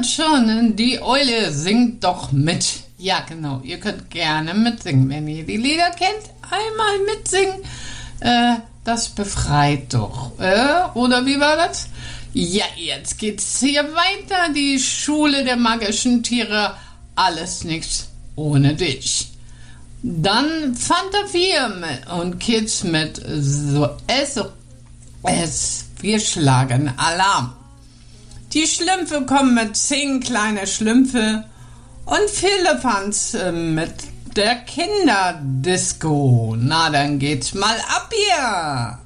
hört schon, die Eule singt doch mit. Ja, genau, ihr könnt gerne mitsingen, wenn ihr die Lieder kennt. Einmal mitsingen, das befreit doch. Oder wie war das? Ja, jetzt geht's hier weiter. Die Schule der magischen Tiere. Alles nichts ohne dich. Dann Fanta 4 und Kids mit SOS. Wir schlagen Alarm. Die Schlümpfe kommen mit 10 kleine Schlümpfe und Firlefanz mit der Kinderdisco. Na, dann geht's mal ab hier.